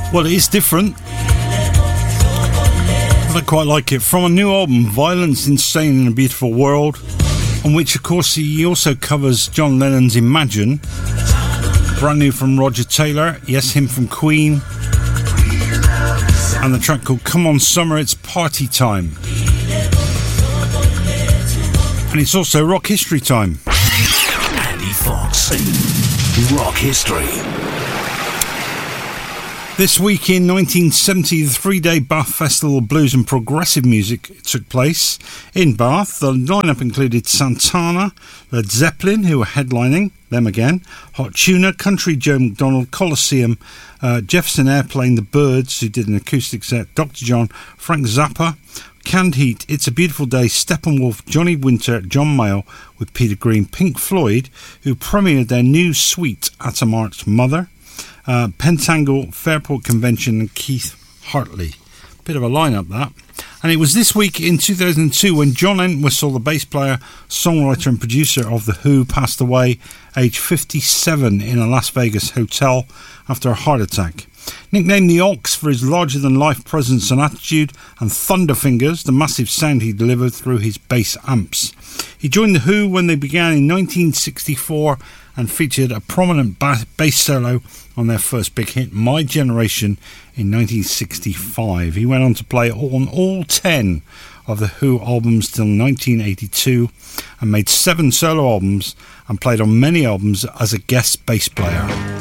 Well, it is different, but I quite like it. From a new album, Violence, Insane in a Beautiful World, on which, of course, he also covers John Lennon's Imagine. Brand new from Roger Taylor, yes, him from Queen. And the track called Come On Summer, It's Party Time. And it's also Rock History Time. Andy Fox, Rock History. This week in 1970, the three-day Bath Festival of Blues and Progressive Music took place in Bath. The lineup included Santana, Led Zeppelin, who were headlining, them again, Hot Tuna, Country Joe McDonald, Colosseum, Jefferson Airplane, The Byrds, who did an acoustic set, Dr. John, Frank Zappa, Canned Heat, It's a Beautiful Day, Steppenwolf, Johnny Winter, John Mayall with Peter Green, Pink Floyd, who premiered their new suite, Atamark's Mother, Pentangle, Fairport Convention and Keith Hartley. Bit of a lineup that. And it was this week in 2002 when John Entwistle, the bass player, songwriter and producer of The Who, passed away aged 57 in a Las Vegas hotel after a heart attack. Nicknamed the Ox for his larger-than-life presence and attitude, and Thunderfingers, the massive sound he delivered through his bass amps. He joined The Who when they began in 1964 and featured a prominent bass solo on their first big hit, My Generation, in 1965. He went on to play on all 10 of The Who albums till 1982 and made 7 solo albums and played on many albums as a guest bass player.